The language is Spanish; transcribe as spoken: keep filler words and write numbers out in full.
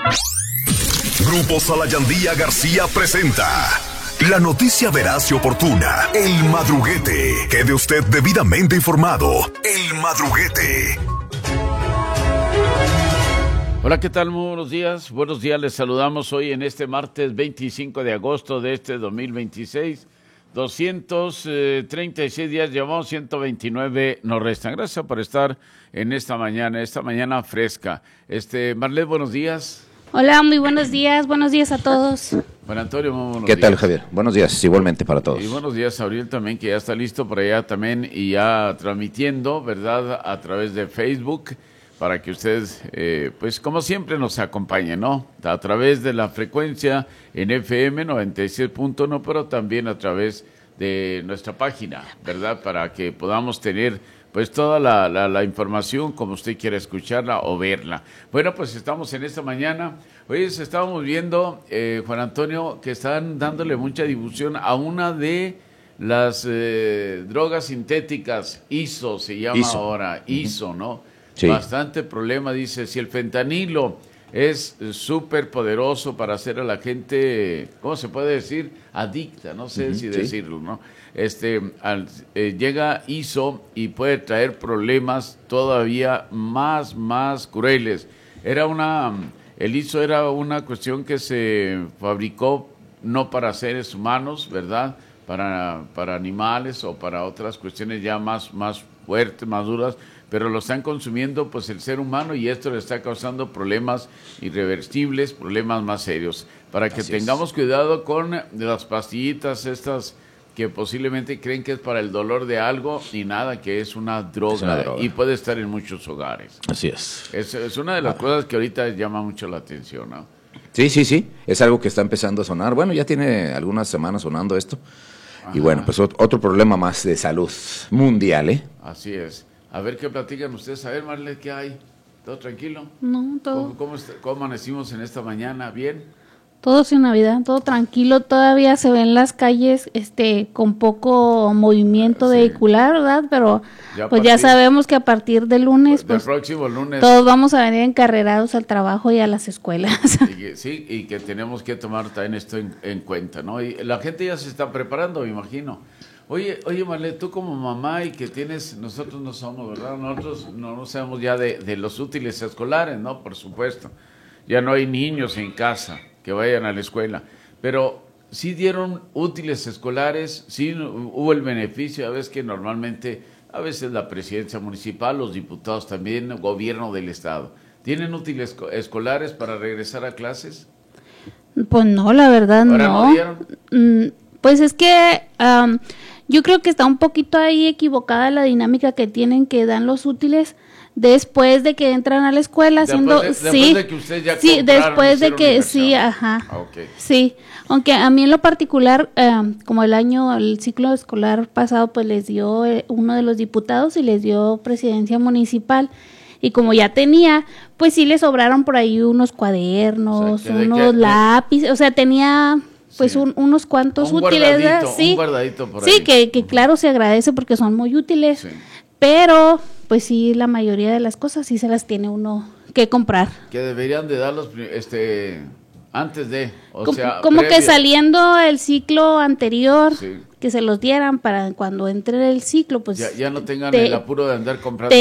Grupo Salayandía García presenta la noticia veraz y oportuna, El Madruguete. Quede usted debidamente informado. El Madruguete. Hola, ¿qué tal? Muy buenos días. Buenos días, les saludamos hoy en este martes veinticinco de agosto de este dos mil veintiséis. doscientos treinta y seis días llevamos, ciento veintinueve nos restan. Gracias por estar en esta mañana, esta mañana fresca. Este, Marlet, buenos días. Hola, muy buenos días, buenos días a todos. Juan Antonio, muy buenos ¿Qué días. tal, Javier? Buenos días, igualmente para todos. Y buenos días a Auriel también, que ya está listo por allá también y ya transmitiendo, ¿verdad?, a través de Facebook, para que ustedes, eh, pues como siempre, nos acompañen, ¿no? A través de la frecuencia en F M noventa y seis punto uno, pero también a través de nuestra página, ¿verdad? Para que podamos tener pues toda la, la, la información como usted quiera escucharla o verla. Bueno, pues estamos en esta mañana. Hoy estábamos viendo, eh, Juan Antonio, que están dándole mucha difusión a una de las eh, drogas sintéticas, I S O se llama I S O. ahora, I S O, ¿no? Sí. Bastante problema, dice, si el fentanilo es súper poderoso para hacer a la gente, ¿cómo se puede decir? Adicta, no sé uh-huh, si sí. decirlo, ¿no? Este, al, eh, llega I S O y puede traer problemas todavía más, más crueles. Era una, el I S O era una cuestión que se fabricó no para seres humanos, ¿verdad? Para, para animales o para otras cuestiones ya más, más fuertes, más duras, pero lo están consumiendo pues el ser humano y esto le está causando problemas irreversibles, problemas más serios. Para que Así tengamos es. cuidado con las pastillitas estas que posiblemente creen que es para el dolor de algo y nada, que es una droga, es una droga. Y puede estar en muchos hogares. Así es. Es, es una de las ah. cosas que ahorita llama mucho la atención, ¿no? Sí, sí, sí, es algo que está empezando a sonar. Bueno, ya tiene algunas semanas sonando esto. Ajá. Y bueno, pues otro problema más de salud mundial, ¿eh? Así es. A ver qué platican ustedes. A ver, Marlet, ¿qué hay? ¿Todo tranquilo? No, todo. ¿Cómo, cómo, está, cómo amanecimos en esta mañana? ¿Bien? Todo sin Navidad, todo tranquilo. Todavía se ven las calles este, con poco movimiento sí. vehicular, ¿verdad? Pero ya pues partir, ya sabemos que a partir del lunes, del pues, próximo lunes, todos vamos a venir encarrerados al trabajo y a las escuelas. Y que, sí, y que tenemos que tomar también esto en, en cuenta, ¿no? Y la gente ya se está preparando, me imagino. Oye, oye, Marlet, tú como mamá y que tienes, nosotros no somos, ¿verdad? Nosotros no, no sabemos ya de, de los útiles escolares, ¿no? Por supuesto. Ya no hay niños en casa que vayan a la escuela. Pero sí dieron útiles escolares, sí hubo el beneficio, a veces que normalmente, a veces la presidencia municipal, los diputados también, el gobierno del estado. ¿Tienen útiles escolares para regresar a clases? Pues no, la verdad ¿Ahora no. no dieron? Pues es que um, yo creo que está un poquito ahí equivocada la dinámica que tienen, que dan los útiles después de que entran a la escuela, después siendo de, después sí, de que usted ya sí, después de que sí, ajá, ah, okay. sí, aunque a mí en lo particular, eh, como el año, el ciclo escolar pasado, pues les dio eh, uno de los diputados y les dio presidencia municipal. Y como ya tenía, pues sí le sobraron por ahí unos cuadernos, o sea, unos lápices, o sea, tenía pues sí. un, unos cuantos un útiles, guardadito, sí, un guardadito por sí, ahí. que, que claro se agradece porque son muy útiles, sí. Pero pues sí, la mayoría de las cosas sí se las tiene uno que comprar. Que deberían de darlos este antes de, o como, sea, como previa. que saliendo el ciclo anterior, sí. que se los dieran para cuando entre el ciclo, pues ya, ya no tengan te, el apuro de andar comprando